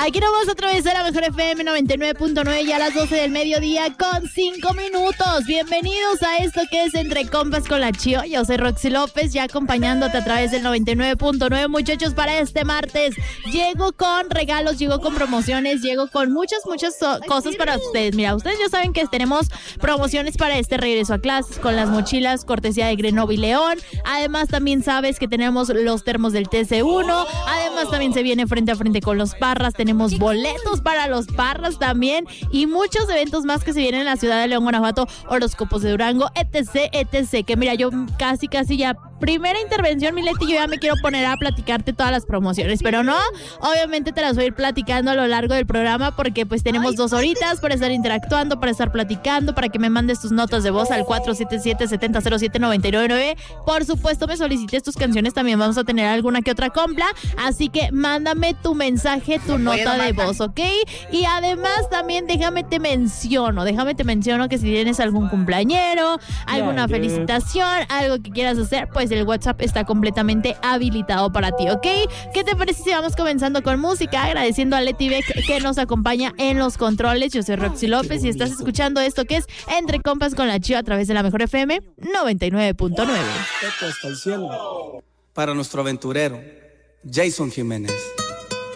Aquí nos vamos otra vez a la mejor FM 99.9 ya a las 12 del mediodía con 5 minutos. Bienvenidos a esto que es Entre Compas con la Chio. Yo soy Roxy López, ya acompañándote a través del 99.9. Muchachos, para este martes llego con regalos, llego con promociones, llego con muchas cosas para ustedes. Mira, ustedes ya saben que tenemos promociones para este regreso a clases con las mochilas cortesía de Grenoble y León. Además, también sabes que tenemos los termos del TC1. Además, también se viene frente a frente con los Parras. Tenemos boletos para los Parras también y muchos eventos más que se vienen en la ciudad de León, Guanajuato, horóscopos de Durango, etc. Que mira, yo casi ya primera intervención, mi Leti, yo ya me quiero poner a platicarte todas las promociones, pero no, obviamente te las voy a ir platicando a lo largo del programa porque pues tenemos 2 horitas para estar interactuando, para estar platicando, para que me mandes tus notas de voz al 477-7007-999. Por supuesto, me solicites tus canciones, también vamos a tener alguna que otra compra, así que mándame tu mensaje, tu nota de voz, ¿ok? Y además también déjame te menciono que si tienes algún cumpleañero, alguna felicitación, algo que quieras hacer, pues el WhatsApp está completamente habilitado para ti, ¿ok? ¿Qué te parece si vamos comenzando con música? Agradeciendo a Leti Beck que nos acompaña en los controles. Yo soy Roxy López y estás escuchando esto que es Entre Compas con la Chio a través de la mejor FM 99.9. Hasta el cielo. Para nuestro aventurero, Jason Jiménez.